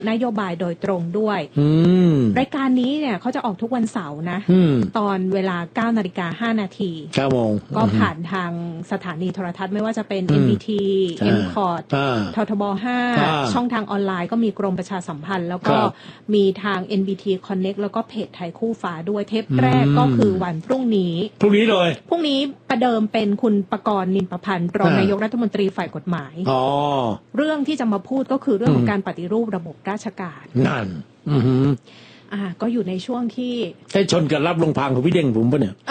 นโยบายโดยตรงด้วยรายการนี้เนี่ยเขาจะออกทุกวันเสาร์นะตอนเวลา 9:05 น. 9 โมงก็ผ่านทางสถานีโทรทัศน์ไม่ว่าจะเป็น NBT MCOT ททบ 5 ช่องทางออนไลน์ก็มีกรมประชาสัมพันธ์แล้วก็มีทาง NBT Connect แล้วก็เพจไทยคู่ฟ้าด้วยเทปแรกก็คือวันพรุ่งนี้เลยพรุ่งนี้ประเดิมเป็นคุณประกรณ์นินประพันธ์รองนายกรัฐมนตรีฝ่ายกฎหมายเรื่องที่จะมาพูดก็คือเรื่องของการปฏิรูประบบราชการนั่นก็อยู่ในช่วงที่ได้ชนกับรับลงพางของพี่เด้งผมปะเนี่ย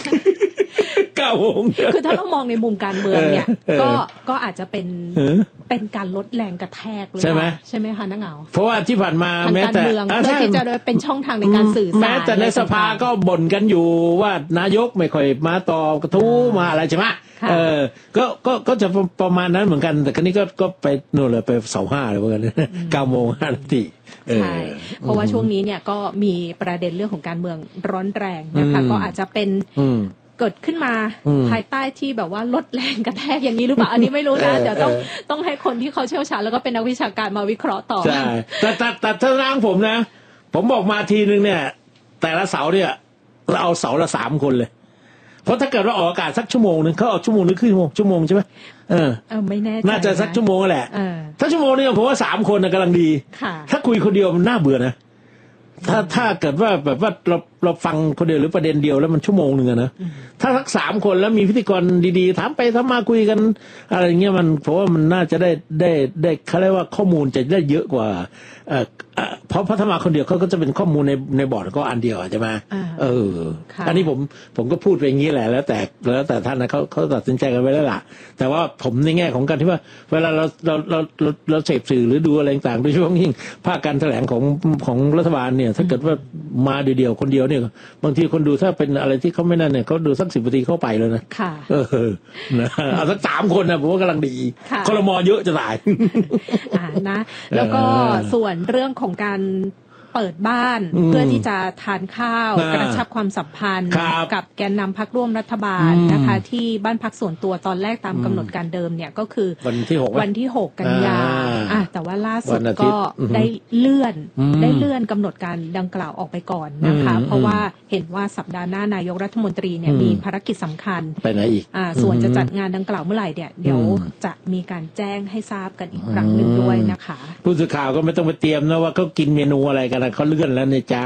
9 โมงคือถ้าเรามองในมุมการเมืองเนี่ยก็อาจจะเป็นการลดแรงกระแทกเลยใช่ไหมคะน้าเหงาเพราะว่าที่ผ่านมาแม้แต่เพื่อที่จะเป็นช่องทางในการสื่อสารแม้แต่ในสภาก็บ่นกันอยู่ว่านายกไม่ค่อยมาตอบกระทู้มาอะไรใช่ไหมก็จะประมาณนั้นเหมือนกันแต่ครั้นี้ก็ไปโน่นเลยไปเสา5เลยเหมือนกัน9:05 น. ใช่เพราะว่าช่วงนี้เนี่ยก็มีประเด็นเรื่องของการเมืองร้อนแรงนะคะก็อาจจะเป็นเกิดขึ้นมาภายใต้ที่แบบว่าลดแรงกระแทกอย่างนี้หรือเปล่าอันนี้ไม่รู้นะเดี๋ยวต้องให้คนที่เขาเชี่ยวชาญแล้วก็เป็นนักวิชาการมาวิเคราะห์ต่อใช่แต่ถ้าร่างผมนะผมบอกมาทีนึงเนี่ยแต่ละเสาเนี่ยเราเอาเสาละ3 คนเลยเพราะถ้าเกิดว่าออกอากาศสักชั่วโมงนึงเขาออกชั่วโมงนึงครึ่งชั่วโมงใช่ไหมไม่แน่ใจน่าจะสักชั่วโมงแหละถ้าชั่วโมงนึงผมว่า3 คนกำลังดีถ้าคุยคนเดียวมันน่าเบื่อนะถ้าเกิดว่าแบบว่าเราฟังคนเดียวหรือประเด็นเดียวแล้วมันชั่วโมงนึงนะถ้าสัก3 คนแล้วมีพิธีกรดีๆถามไปถามมาคุยกันอะไรเงี้ยมันเพราะว่ามันน่าจะได้เขาเรียกว่าข้อมูลจะได้เยอะกว่าเพราะถ้ามาคนเดียวเขาก็จะเป็นข้อมูลในบอร์ดก็อันเดียวใช่ไหมอันนี้ผมก็พูดไปอย่างนี้แหละแล้วแต่ท่านนะเขาตัดสินใจกันไว้แล้วล่ะแต่ว่าผมในแง่ของการที่ว่าเวลาเราเสพสื่อหรือดูอะไรต่างๆโดยเฉพาะยิ่งภาคการแถลงของรัฐบาลเนี่ยถ้าเกิดว่ามาเดียวคนเดียวเนี่ยบางทีคนดูถ้าเป็นอะไรที่เขาไม่นั่นเนี่ยเขาดูสัก10 นาทีเข้าไปเลยนะนะเอาสัก3 คนนะผมว่ากำลังดีครม.เยอะจะตายนะแล้วก็ส่วนเรื่องของการเปิดบ้านเพื่อที่จะทานข้าวกระชับความสัมพันธ์กับแกนนำพรรคร่วมรัฐบาลนะคะที่บ้านพักส่วนตัวตอนแรกตามกำหนดการเดิมเนี่ยก็คือวันที่ 6 กันยาแต่ว่าล่าสุดก็ได้เลื่อนกำหนดการดังกล่าวออกไปก่อนนะคะเพราะว่าเห็นว่าสัปดาห์หน้านายกรัฐมนตรีเนี่ยมีภารกิจสำคัญไปไหนอีกส่วนจะจัดงานดังกล่าวเมื่อไหร่เนี่ยเดี๋ยวจะมีการแจ้งให้ทราบกันอีกครั้งหนึ่งด้วยนะคะผู้สื่อข่าวก็ไม่ต้องไปเตรียมนะว่าเขากินเมนูอะไรกันเขาเลื่อนแล้วเนี่ยจ้า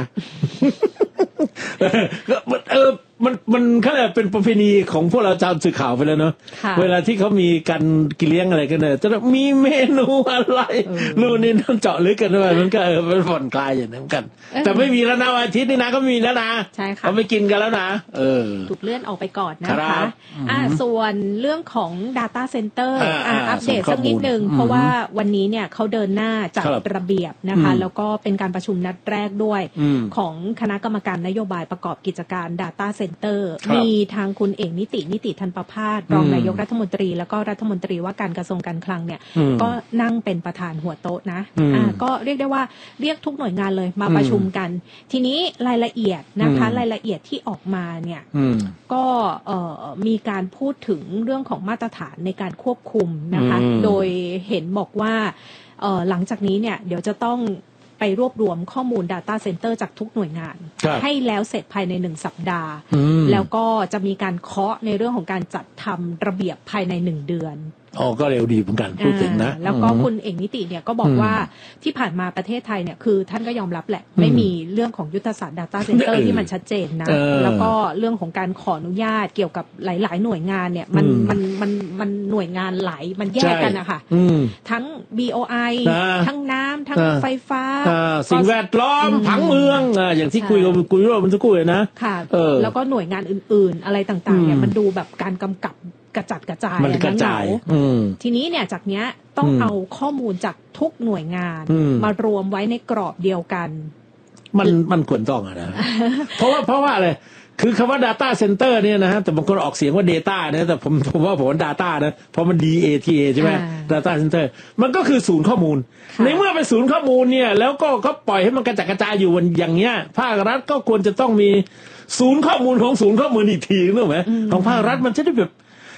มันเขาเรียกเป็นประเพณีของพวกเราชาวสื่อข่าวไปแล้วเนาะเวลาที่เขามีการกินเลี้ยงอะไรกันเนี่ยจะมีเมนูอะไรนู่นนี่ต้องเจาะลึกกันด้วยมันก็มันผ่อนคลายอย่างนั้นกันแต่ไม่มีแล้วนะอาทิตย์นี้นะก็มีแล้วนะใช่ค่ะเขาไม่กินกันแล้วนะถูกเลื่อนออกไปก่อนนะคะส่วนเรื่องของ Data Center อัปเดตสักนิดนึงเพราะว่าวันนี้เนี่ยเขาเดินหน้าจัดระเบียบนะคะแล้วก็เป็นการประชุมนัดแรกด้วยของคณะกรรมการนโยบายประกอบกิจการ Data Center มีทางคุณเอกนิติธันประภาสรองนายกรัฐมนตรีแล้วก็รัฐมนตรีว่าการกระทรวงการคลังเนี่ยก็นั่งเป็นประธานหัวโต๊ะนะก็เรียกได้ว่าเรียกทุกหน่วยงานเลยมาประชุมกันทีนี้รายละเอียดนะคะรายละเอียดที่ออกมาเนี่ยก็มีการพูดถึงเรื่องของมาตรฐานในการควบคุมนะคะโดยเห็นบอกว่าหลังจากนี้เนี่ยเดี๋ยวจะต้องไปรวบรวมข้อมูล Data Center จากทุกหน่วยงานให้แล้วเสร็จภายใน1 สัปดาห์แล้วก็จะมีการเคาะในเรื่องของการจัดทำระเบียบภายใน1 เดือนก็เร็วดีเหมือนกันพูดถึงนะแล้วก็คุณเอกนิติเนี่ยก็บอกว่าที่ผ่านมาประเทศไทยเนี่ยคือท่านก็ยอมรับแหละไม่มีเรื่องของยุทธศาสตร์ Data Center ที่มันชัดเจนนะแล้วก็เรื่องของการขออนุญาตเกี่ยวกับหลายๆหน่วยงานเนี่ยมันหน่วยงานหลายมันแยกกันนะคะทั้ง BOI ทั้งน้ำทั้งไฟฟ้าสิ่งแวดล้อมผังเมืองอย่างที่คุยว่ามันจะคุยนะค่ะแล้วก็หน่วยงานอื่นๆอะไรต่างๆเนี่ยมันดูแบบการกำกับกระจัดกระจายมันกระจายทีนี้เนี่ยจากเนี้ยต้องเอาข้อมูลจากทุกหน่วยงานมารวมไว้ในกรอบเดียวกันมันควรต้องนะเพราะว่าอะไรคือคำว่า data center เนี่ยนะฮะแต่บางคนออกเสียงว่า data นะแต่ผมว่าdata นะเพราะมัน DATA ใช่ไหม data center มันก็คือศูนย์ข้อมูลในเมื่อเป็นศูนย์ข้อมูลเนี่ยแล้วก็เขาปล่อยให้มันกระจัดกระจายอยู่อย่างเงี้ยภาครัฐก็ควรจะต้องมีศูนย์ข้อมูลของศูนย์ข้อมูลอีกทีนึกไหมของภาครัฐมันจะได้แบบ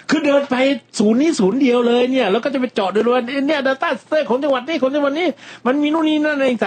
คือเดินไปศูนย์นี้ศูนย์เดียวเลยเนี่ยแล้วก็จะไปเจาะดูว่าเนี่ย data center ของจังหวัดนี้ของจังหวัดนี้มันมีนู่นนี่นั่นอะไร